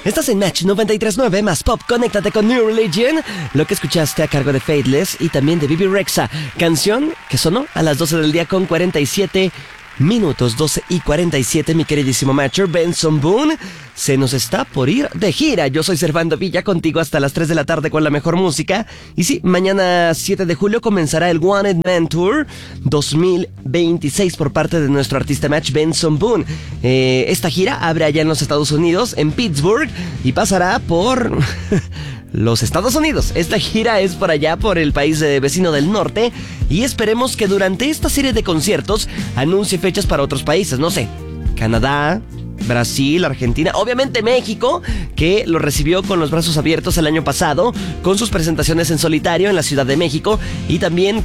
Estás en Match 93.9 más Pop. Conéctate con New Religion. Lo que escuchaste a cargo de Faithless y también de Bebe Rexha. Canción que sonó a las 12 del día con 47 minutos. 12 y 47, mi queridísimo Matcher. Benson Boone se nos está por ir de gira. Yo soy Servando Villa, contigo hasta las 3 de la tarde con la mejor música. Y sí, mañana 7 de julio comenzará el Wanted Man Tour 2026 por parte de nuestro artista Match, Benson Boone. Esta gira abre allá en los Estados Unidos, en Pittsburgh, y pasará por los Estados Unidos. Esta gira es por allá, por el país vecino del norte, y esperemos que durante esta serie de conciertos anuncie fechas para otros países, no sé, Canadá, Brasil, Argentina, obviamente México, que lo recibió con los brazos abiertos el año pasado con sus presentaciones en solitario en la Ciudad de México, y también